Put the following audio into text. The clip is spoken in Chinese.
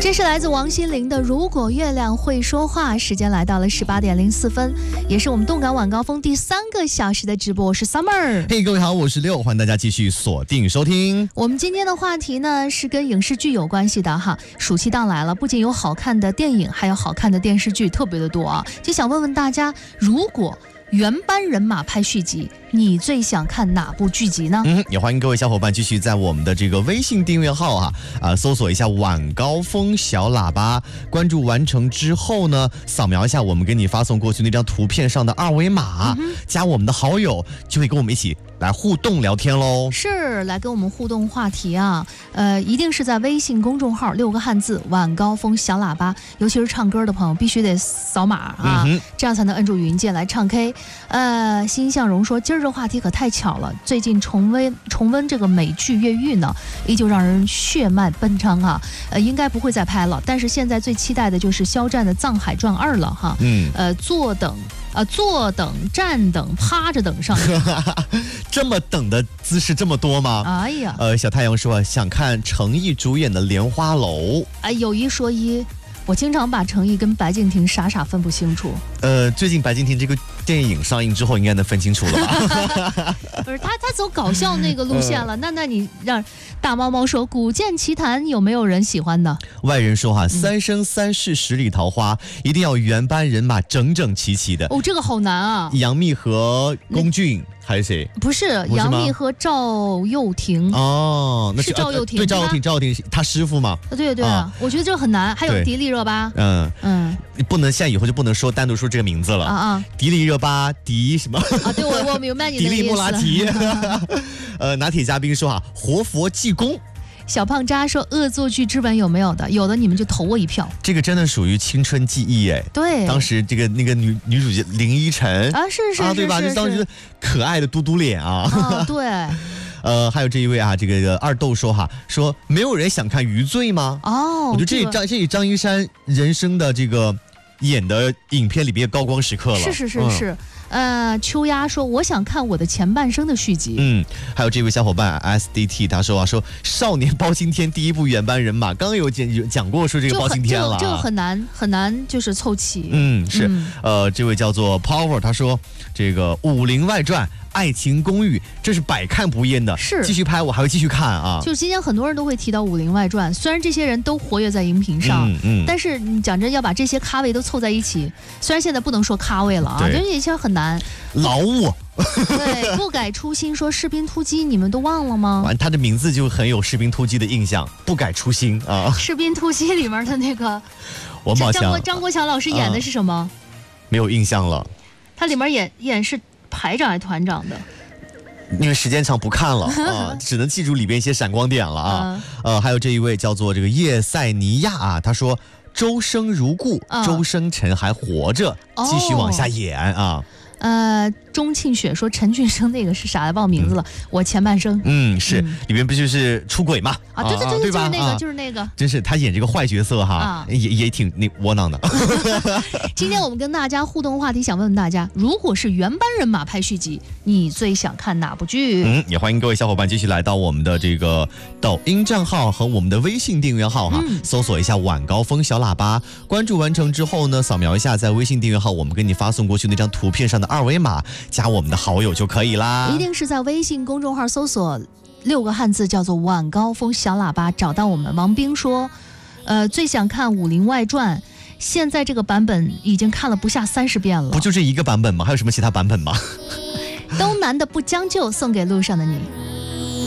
这是来自王心凌的《如果月亮会说话》。时间来到了18点04分，也是我们动感晚高峰第3个小时的直播。我是 Summer。 嘿，各位好，我是六，欢迎大家继续锁定收听。 我们今天的话题呢是跟影视剧有关系的哈。暑期档来了，不仅有好看的电影，还有好看的电视剧，特别的多啊。就想问问大家，如果原班人马拍续集，你最想看哪部剧集呢？ 也欢迎各位小伙伴继续在我们的这个微信订阅号搜索一下晚高峰小喇叭，关注完成之后呢，扫描一下我们给你发送过去那张图片上的二维码，加我们的好友，就会跟我们一起来互动聊天喽。 是来跟我们互动话题啊，一定是在微信公众号6个汉字晚高峰小喇叭，尤其是唱歌的朋友必须得扫码啊，这样才能摁住语音键来唱 K。心向荣说，今儿这话题可太巧了，最近重温这个美剧《越狱》呢，依旧让人血脉奔张啊。应该不会再拍了，但是现在最期待的就是肖战的《藏海传2》了哈。坐等、站等、趴着等上映。 这么等的姿势这么多吗？ 哎呀， 小太阳说想看程毅主演的《莲花楼》。 有一说一，我经常把程毅跟白敬亭傻分不清楚。 最近白敬亭这个电影上映之后，应该能分清楚了吧？ 不是他走搞笑那个路线了。那你让大猫猫说《古剑奇谭》有没有人喜欢的？ 外人说三生三世十里桃花，一定要原班人马整整齐齐的。 这个好难啊！ 杨幂和龚俊。还是谁？ 不是杨幂和赵又廷哦，那是赵又廷， 对，赵又廷他师傅嘛。 对啊，我觉得这个很难。还有迪丽热巴， 你不能现在以后就不能单独说这个名字了迪丽热巴，迪什么啊？对，我明白你的意思。 迪丽穆拉提。拿铁嘉宾说活佛济公。 小胖渣说恶作剧之吻有没有的？有的你们就投我一票。这个真的属于青春记忆哎。 对， 当时那个女主角林依晨是对吧？就当时可爱的嘟嘟脸对。 还有这一位这个二豆说说没有人想看余罪吗？我觉得这里张一山人生的这个演的影片里边高光时刻了。 是。秋丫说我想看我的前半生的续集。 还有这位小伙伴 SDT 他说少年包青天第一部原班人马，刚刚有讲过说这个包青天了， 这个很难就是凑齐。 是。这位叫做 Power 他说这个《武林外传》爱情公寓，这是百看不厌的， 是继续拍我还会继续看啊。 就今天很多人都会提到《武林外传》，虽然这些人都活跃在荧屏上，但是你讲真要把这些咖位都凑在一起，虽然现在不能说咖位了这一下很难。 劳务。 对，不改初心说士兵突击，你们都忘了吗？ 他的名字就很有士兵突击的印象，不改初心啊。 士兵突击里面的那个， 我张国强老师演的是什么？ 没有印象了。 他里面演是排长还是团长的？ 因为时间长不看了只能记住里边一些闪光点了还有这一位叫做这个叶塞尼亚他说周生如故，周生辰还活着，继续往下演钟庆雪说陈俊生那个是啥来忘名字了，我前半生。 是里面不就是出轨嘛？ 对吧？就是那个， 真是他演这个坏角色也挺窝囊的。 今天我们跟大家互动话题，想问问大家，如果是原班人马拍续集，你最想看哪部剧？ 也欢迎各位小伙伴继续来到我们的这个抖音账号和我们的微信订阅号搜索一下晚高峰小喇叭，关注完成之后呢，扫描一下在微信订阅号我们给你发送过去那张图片上的二维码，加我们的好友就可以啦。 一定是在微信公众号搜索6个汉字叫做晚高峰小喇叭，找到我们。王兵说最想看《武林外传》，现在这个版本已经看了不下30遍了。 不就这一个版本吗？还有什么其他版本吗？ 都难的不将就，送给路上的你。